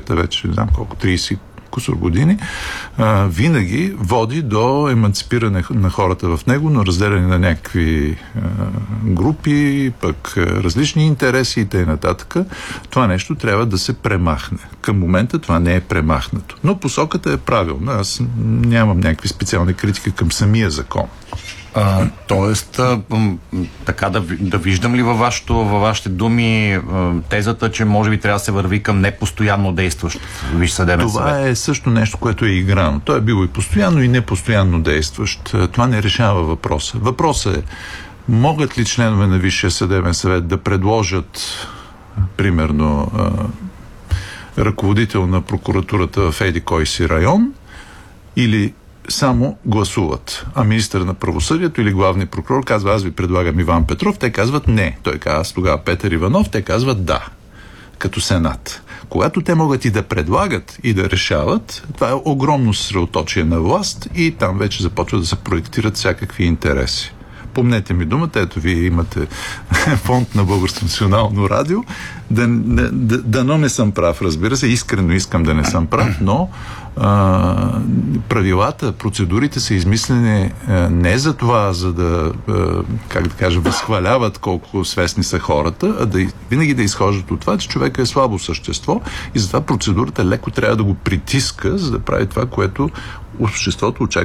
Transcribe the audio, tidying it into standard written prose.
историята вече, не знам колко, 30 кусор години, винаги води до еманципиране на хората в него, но разделяне на някакви групи, пък различни интереси и т.н. Това нещо трябва да се премахне. Към момента това не е премахнато. Но посоката е правилна. Аз нямам някакви специални критики към самия закон. Тоест, така да виждам ли във вашите думи тезата, че може би трябва да се върви към непостоянно действащ Висш съдебен съвет? Това е също нещо, което е играно. Той е било и постоянно, и непостоянно действащ. Това не решава въпроса. Въпросът е, могат ли членове на Висшия съдебен съвет да предложат, примерно, ръководител на прокуратурата в еди кой си район, или само гласуват. А министър на правосъдието или главни прокурор казва: аз ви предлагам Иван Петров. Те казват не. Той казва: аз тогава Петър Иванов. Те казват да. Като Сенат. Когато те могат и да предлагат, и да решават, това е огромно съсредоточие на власт и там вече започва да се проектират всякакви интереси. Помнете ми думата, ето вие имате фонд на Българско национално радио. Дано не съм прав, разбира се, искрено искам да не съм прав, но правилата, процедурите са измислени не за това, за да, как да кажа, възхваляват колко свестни са хората, а винаги да изхождат от това, че човека е слабо същество и затова процедурата леко трябва да го притиска, за да прави това, което обществото очаква